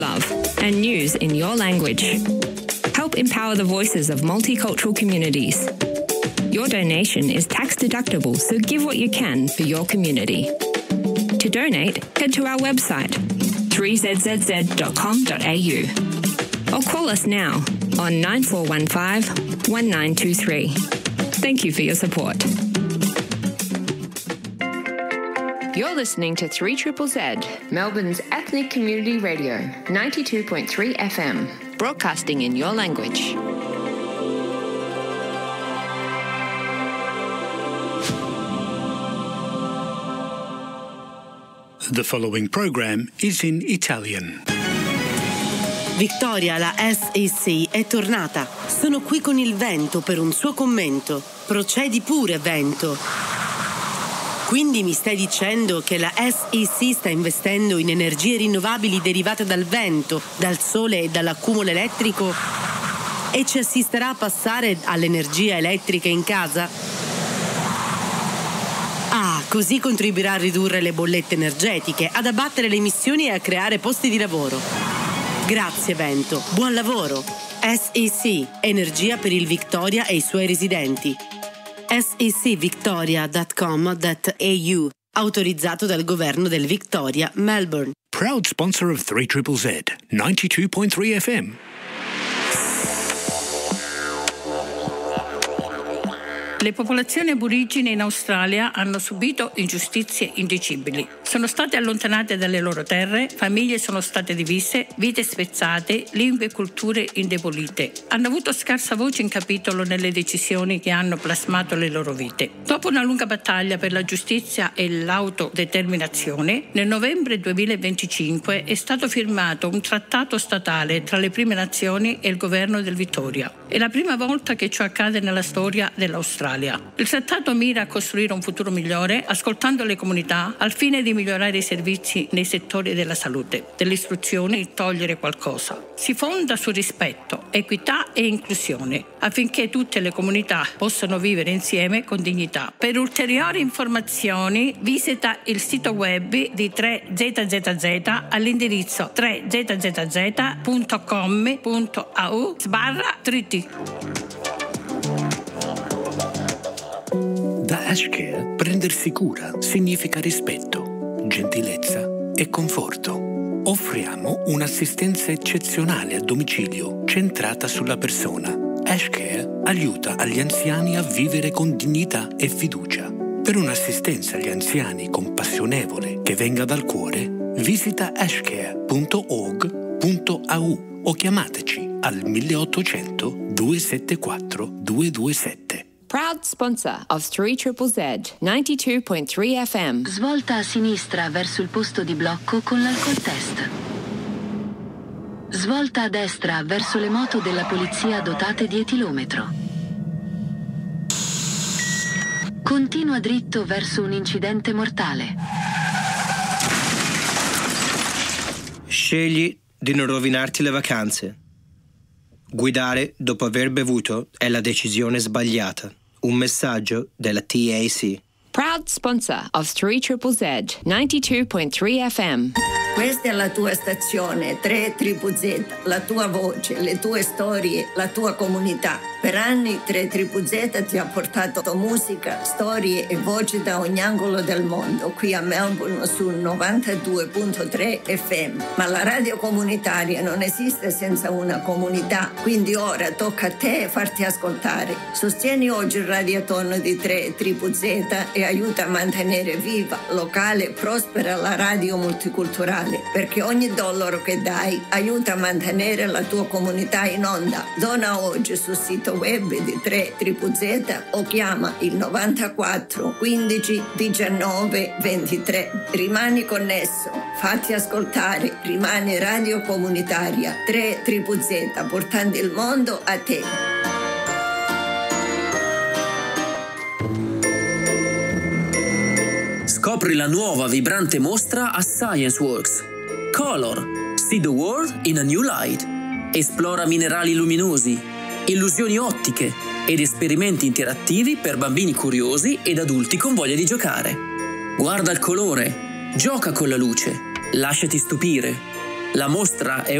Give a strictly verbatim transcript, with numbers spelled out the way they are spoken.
love, and news in your language. Help empower the voices of multicultural communities. Your donation is tax deductible, so give what you can for your community. To donate, head to our website, three z z z dot com dot a u, or call us now on nine four one five, one nine two three. Thank you for your support. You're listening to three Z Z Z, Melbourne's ethnic community radio, ninety-two point three F M, broadcasting in your language. The following program is in Italian. Victoria, la S E C, è tornata. Sono qui con il vento per un suo commento. Procedi pure, vento. Quindi mi stai dicendo che la S E C sta investendo in energie rinnovabili derivate dal vento, dal sole e dall'accumulo elettrico e ci assisterà a passare all'energia elettrica in casa? Ah, così contribuirà a ridurre le bollette energetiche, ad abbattere le emissioni e a creare posti di lavoro. Grazie vento, buon lavoro. S E C, energia per il Victoria e i suoi residenti. S E C victoria dot com dot a u, autorizzato dal governo del Victoria, Melbourne. Proud sponsor of three Z Z Z, ninety-two point three F M. Le popolazioni aborigene in Australia hanno subito ingiustizie indicibili. Sono state allontanate dalle loro terre, famiglie sono state divise, vite spezzate, lingue e culture indebolite. Hanno avuto scarsa voce in capitolo nelle decisioni che hanno plasmato le loro vite. Dopo una lunga battaglia per la giustizia e l'autodeterminazione, nel novembre duemilaventicinque è stato firmato un trattato statale tra le prime nazioni e il governo del Victoria. È la prima volta che ciò accade nella storia dell'Australia. Il trattato mira a costruire un futuro migliore ascoltando le comunità al fine di migliorare i servizi nei settori della salute, dell'istruzione e togliere qualcosa. Si fonda su rispetto, equità e inclusione affinché tutte le comunità possano vivere insieme con dignità. Per ulteriori informazioni visita il sito web di tre Z Z Z all'indirizzo tre z z z punto com punto a u sbarra tre T. Da Ashcare, prendersi cura significa rispetto, gentilezza e conforto. Offriamo un'assistenza eccezionale a domicilio, centrata sulla persona. Ashcare aiuta gli anziani a vivere con dignità e fiducia. Per un'assistenza agli anziani compassionevole che venga dal cuore, visita ashcare punto org punto a u o chiamateci al milleottocento duecentosettantaquattro duecentoventisette. Proud sponsor of three Z Z Z, ninety-two point three F M. Svolta a sinistra verso il posto di blocco con l'alcol test. Svolta a destra verso le moto della polizia dotate di etilometro. Continua dritto verso un incidente mortale. Scegli di non rovinarti le vacanze. Guidare dopo aver bevuto è la decisione sbagliata. Un messaggio della T A C. Proud sponsor of three Z Z Z, ninety-two point three F M. Questa è la tua stazione, tre Z Z Z, la tua voce, le tue storie, la tua comunità. Per anni tre Z Z Z ti ha portato musica, storie e voci da ogni angolo del mondo, qui a Melbourne sul novantadue virgola tre F M. Ma la radio comunitaria non esiste senza una comunità, quindi ora tocca a te farti ascoltare. Sostieni oggi il radiotono di tre Z Z Z e aiuta a mantenere viva, locale e prospera la radio multiculturale, perché ogni dollaro che dai aiuta a mantenere la tua comunità in onda. Dona oggi sul sito web di tre Z Z Z o chiama il novantaquattro quindici diciannove ventitré. Rimani connesso, fatti ascoltare, rimani radio comunitaria tre Z Z Z, portando il mondo a te. Scopri la nuova vibrante mostra a ScienceWorks. Color. See the world in a new light. Esplora minerali luminosi, illusioni ottiche ed esperimenti interattivi per bambini curiosi ed adulti con voglia di giocare. Guarda il colore, gioca con la luce, lasciati stupire. La mostra è